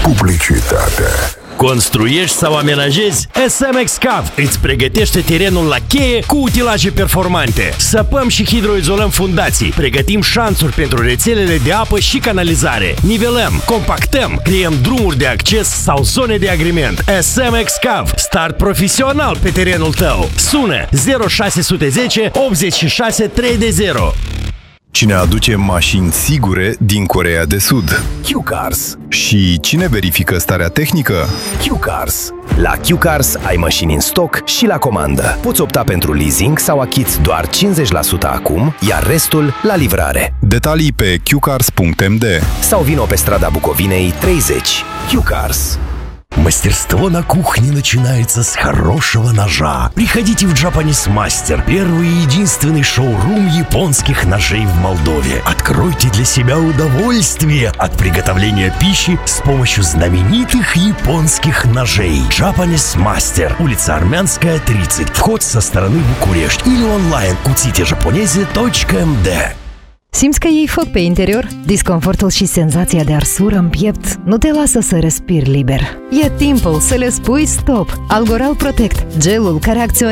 Publicitate. Construiești sau amenajezi? SMX Cav îți pregătește terenul la cheie cu utilaje performante. Săpăm și hidroizolăm fundații, pregătim șanțuri pentru rețelele de apă și canalizare, nivelăm, compactăm, creăm drumuri de acces sau zone de agrement. SMX Cav, start profesional pe terenul tău. Sună 0610 86 320. Cine aduce mașini sigure din Coreea de Sud? Q-Cars. Și cine verifică starea tehnică? Q-Cars. La Q-Cars ai mașini în stoc și la comandă. Poți opta pentru leasing sau achiți doar 50% acum, iar restul la livrare. Detalii pe qcars.md sau vino pe strada Bucovinei 30. Q-Cars. Мастерство на кухне начинается с хорошего ножа. Приходите в Japanese Master, первый и единственный шоурум японских ножей в Молдове. Откройте для себя удовольствие от приготовления пищи с помощью знаменитых японских ножей. Japanese Master, улица Армянская, 30. Вход со стороны Букурешт или онлайн cutitejaponeze.md. Simți că iei foc pe interior? Disconfortul și senzația de arsură în piept nu te lasă să respiri liber. E timpul să le spui stop. Algoral Protect, gelul care acționează